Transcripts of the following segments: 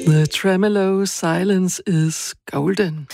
The tremolo silence is golden.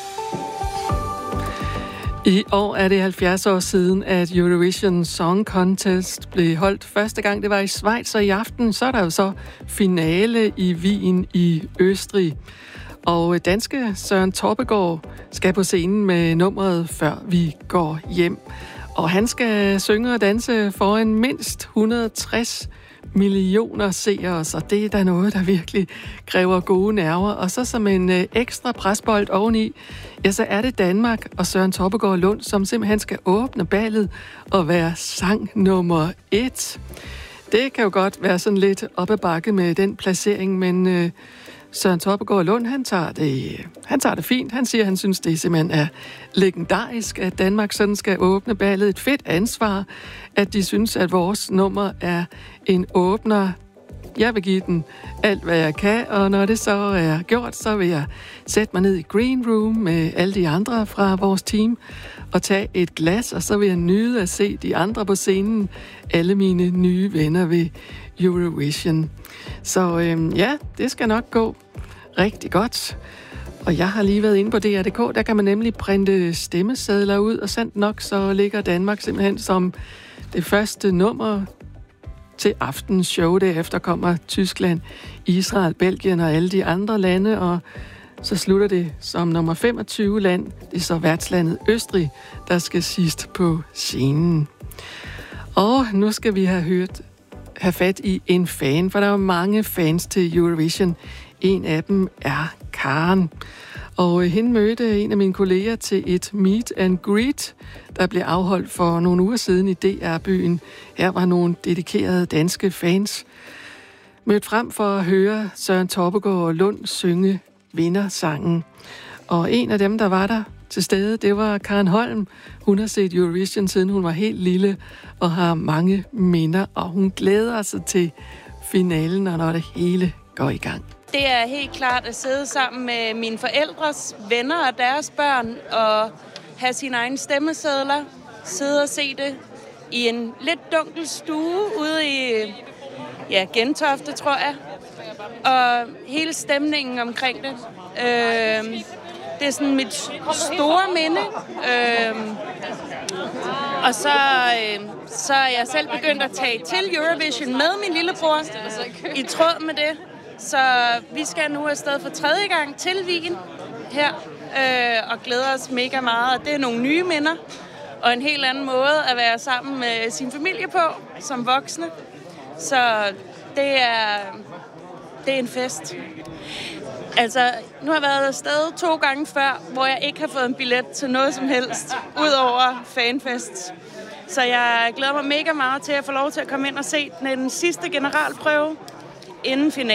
I år er det 70 år siden, at Eurovision Song Contest blev holdt første gang. Det var i Schweiz, og i aften så er der jo så finale i Wien i Østrig. Og danske Søren Torpegaard skal på scenen med nummeret Før vi går hjem. Og han skal synge og danse foran mindst 160 millioner seere, så det er da noget, der virkelig kræver gode nerver. Og så som en ekstra presbold oveni, ja, så er det Danmark og Søren Torpegaard Lund, som simpelthen skal åbne ballet og være sang nummer 1. Det kan jo godt være sådan lidt op ad bakke med den placering, men Søren Torpegaard Lund, han tager det fint. Han siger, han synes, det simpelthen er legendarisk, at Danmark sådan skal åbne ballet. Et fedt ansvar, at de synes, at vores nummer er en åbner. Jeg vil give den alt, hvad jeg kan, og når det så er gjort, så vil jeg sætte mig ned i green room med alle de andre fra vores team og tage et glas, og så vil jeg nyde at se de andre på scenen, alle mine nye venner ved Eurovision. Så ja, det skal nok gå rigtig godt. Og jeg har lige været inde på DR.dk, der kan man nemlig printe stemmesedler ud, og sandt nok så ligger Danmark simpelthen som det første nummer til aftens show. Derefter kommer Tyskland, Israel, Belgien og alle de andre lande, og så slutter det som nummer 25 land. Det er så værtslandet Østrig, der skal sidst på scenen. Og nu skal vi have fat i en fan, for der er mange fans til Eurovision. En af dem er Karen. Og hende mødte en af mine kolleger til et meet and greet, der blev afholdt for nogle uger siden i DR-byen. Her var nogle dedikerede danske fans mødt frem for at høre Søren Torpegaard Lund synge vindersangen. Og en af dem, der var der til stede, det var Karen Holm. Hun har set Eurovision, siden hun var helt lille, og har mange minder, og hun glæder sig til finalen, og når det hele går i gang. Det er helt klart at sidde sammen med mine forældres venner og deres børn, og have sine egne stemmesedler, sidde og se det i en lidt dunkel stue ude i Gentofte, tror jeg. Og hele stemningen omkring det. Det er sådan mit store minde. Og så er jeg selv begyndt at tage til Eurovision med min lillebror i tråd med det. Så vi skal nu afsted for 3. gang til Wien her, og glæder os mega meget. Det er nogle nye minder, og en helt anden måde at være sammen med sin familie på, som voksne. Så det er en fest. Altså, nu har jeg været afsted 2 gange før, hvor jeg ikke har fået en billet til noget som helst, udover fanfest. Så jeg glæder mig mega meget til at få lov til at komme ind og se den sidste generalprøve inden finalen.